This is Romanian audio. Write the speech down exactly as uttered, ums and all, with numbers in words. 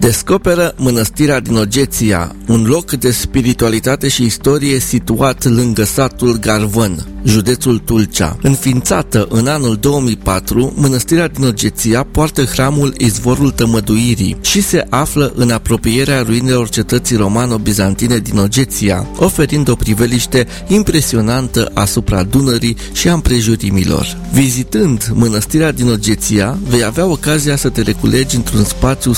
Descoperă mănăstirea din Ogeția, un loc de spiritualitate și istorie situat lângă satul Garvân, județul Tulcea. Înființată în anul două mii patru, mănăstirea din Ogeția poartă hramul Izvorul Tămăduirii și se află în apropierea ruinelor cetății romano-bizantine din Ogeția, oferind o priveliște impresionantă asupra Dunării și a împrejurimilor. Vizitând mănăstirea din Ogeția, vei avea ocazia să te reculegi într-un spațiu